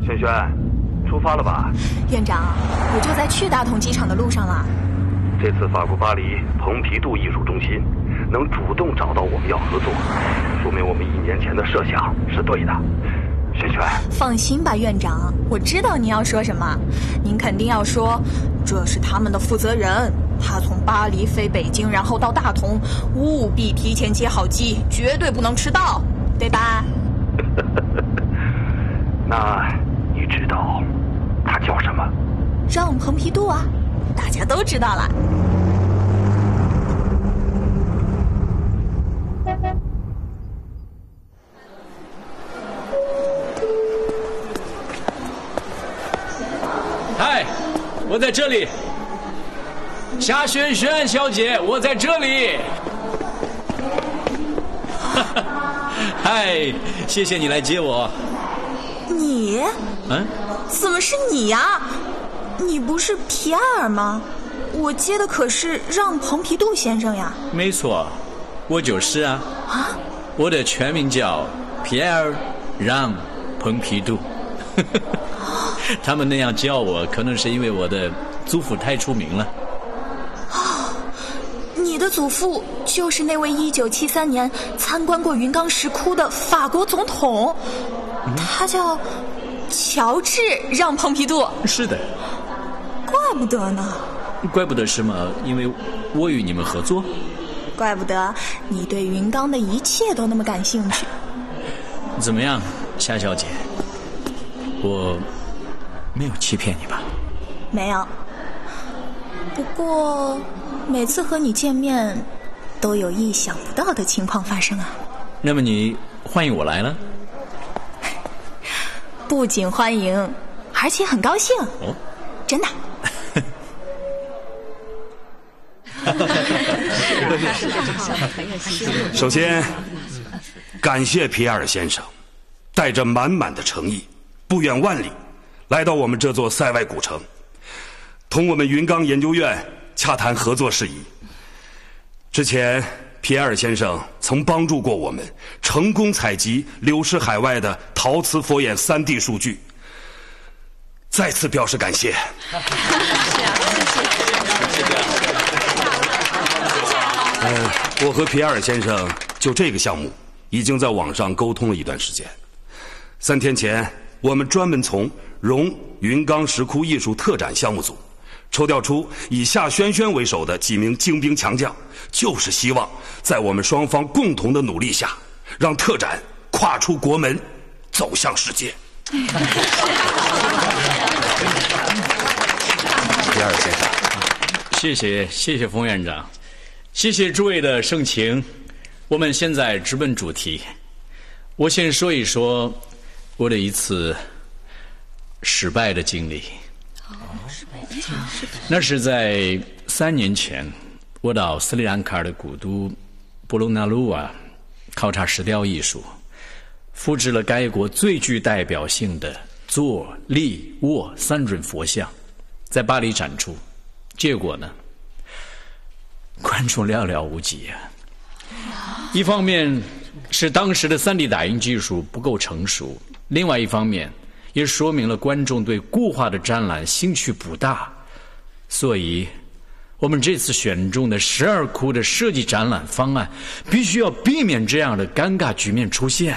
轩轩，出发了吧？ 院长，我就在去大同机场的路上了。 这次法国巴黎蓬皮杜艺术中心能主动找到我们要合作，说明我们1年前的设想是对的。轩轩， 放心吧，院长，我知道您要说什么。您肯定要说，这是他们的负责人，他从巴黎飞北京，然后到大同，务必提前接好机，绝对不能迟到，对吧？ 那你知道他叫什么？ 让蓬皮杜啊，大家都知道了。 嗨，我在这里。夏萱萱小姐，我在这里。嗨，谢谢你来接我。 你？怎么是你呀？你不是皮埃尔吗？我接的可是让蓬皮杜先生呀。 没错，我就是啊。 啊？ 我的全名叫皮埃尔·让·蓬皮杜。他们那样叫我，可能是因为我的祖父太出名了。 你的祖父就是那位1973年参观过云冈石窟的法国总统，他叫乔治·让·蓬皮杜。 是的。 怪不得呢。 怪不得是吗？因为我与你们合作。 怪不得你对云冈的一切都那么感兴趣。 怎么样，夏小姐？我没有欺骗你吧？ 没有。不过每次和你见面都有意想不到的情况发生啊。 那么你欢迎我来了？ 不仅欢迎，而且很高兴。 哦， 真的。 首先感谢皮埃尔先生带着满满的诚意，不远万里来到我们这座塞外古城，同我们云冈研究院洽谈合作事宜。之前皮埃尔先生曾帮助过我们成功采集流失海外的陶瓷佛眼3D 数据，再次表示感谢。我和皮埃尔先生就这个项目已经在网上沟通了一段时间。3天前，我们专门从荣云冈石窟艺术特展项目组抽调出以夏萱萱为首的几名精兵强将，就是希望在我们双方共同的努力下，让特展跨出国门，走向世界。皮埃尔先生， 谢谢冯院长，谢谢诸位的盛情。我们现在直奔主题，我先说一说我的一次失败的经历。那是在3年前，我到斯里兰卡的古都布隆纳鲁瓦考察石雕艺术，复制了该国最具代表性的坐、立、卧3尊佛像，在巴黎展出。结果呢，观众寥寥无几啊。一方面是当时的3D 打印技术不够成熟，另外一方面也说明了观众对固化的展览兴趣不大。所以我们这次选中的12窟的设计展览方案必须要避免这样的尴尬局面出现。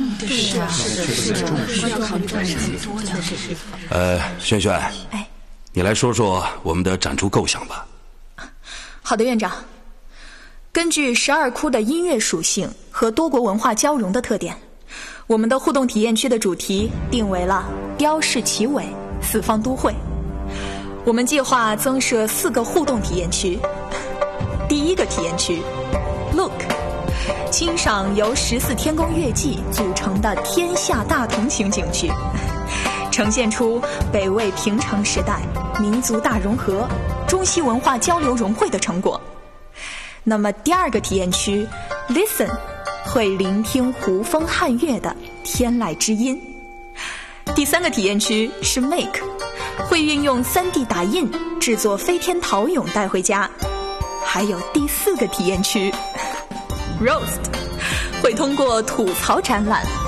萱萱，你来说说我们的展出构想吧。 好的，院长。根据12窟的音乐属性和多国文化交融的特点，我们的互动体验区的主题定为了雕饰其伟，四方都会。我们计划增设4个互动体验区。第一个体验区 Look， 欣赏由14天宫乐伎组成的天下大同型景区，呈现出北魏平城时代民族大融合、中西文化交流融汇的成果。那么第2个体验区 Listen， 会聆听胡风汉乐的天籁之音。第3个体验区是 Make， 会运用3D 打印制作飞天陶俑带回家。还有第4个体验区 Roast， 会通过吐槽展览